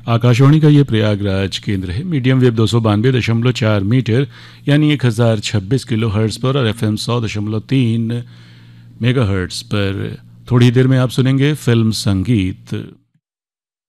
आकाशवाणी का ये प्रयागराज केंद्र है। मीडियम वेव 292.4 मीटर यानी 1026 किलो हर्ट्ज पर और FM 100.3 मेगा हर्ट्ज पर। थोड़ी देर में आप सुनेंगे फिल्म संगीत।